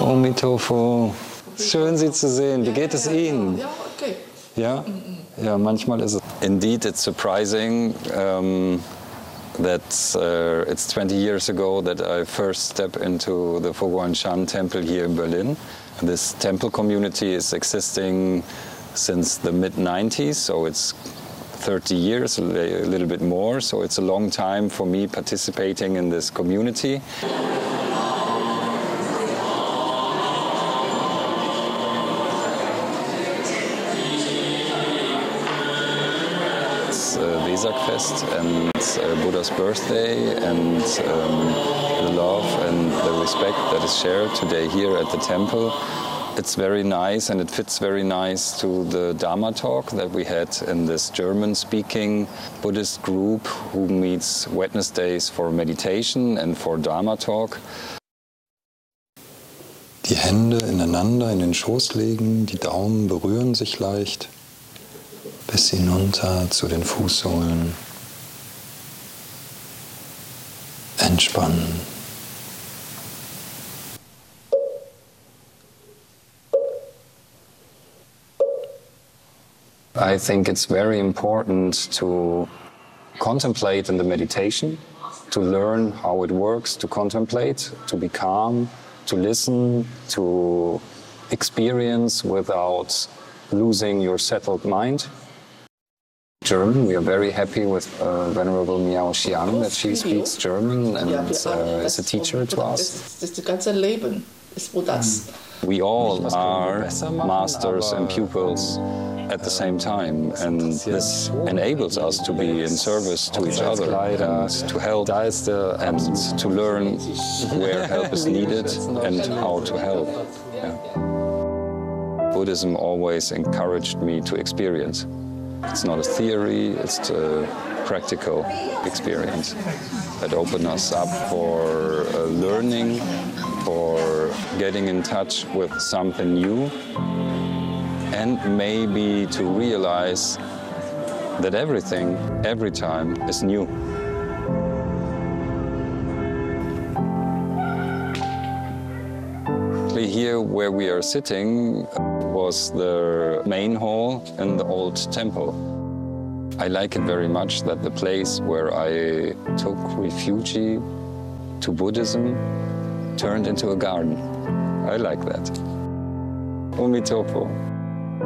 Omitofo. Schön, Sie zu sehen. Wie geht es Ihnen? Ja, okay. Ja? Ja, manchmal ist es. Indeed, it's surprising that it's 20 years ago that I first stepped into the Foguanshan temple here in Berlin. This temple community is existing since the mid-90s, so it's 30 years, a little bit more, so it's a long time for me participating in this community. It's Vesak-Fest and Buddha's birthday and the love and the respect that is shared today here at the temple. It's very nice and it fits very nice to the Dharma talk that we had in this German-speaking Buddhist group who meets Wednesdays for meditation and for Dharma talk. Die Hände ineinander in den Schoß legen, die Daumen berühren sich leicht bis hinunter zu den Fußsohlen. Entspannen. I think it's very important to contemplate in the meditation, to learn how it works, to contemplate, to be calm, to listen, to experience without losing your settled mind. German, we are very happy with Venerable Miao Xiang that she speaks German and is a teacher to us. Das ganze Leben des Buddhas. We all are masters and pupils at the same time, and this enables us to be in service to each other and to help and to learn where help is needed and how to help. Yeah. Buddhism always encouraged me to experience. It's not a theory, it's a practical experience that opens us up for learning, for getting in touch with something new, and maybe to realize that everything, every time, is new. Here where we are sitting was the main hall in the old temple. I like it very much that the place where I took refuge to Buddhism turned into a garden. I like that. Omitofo.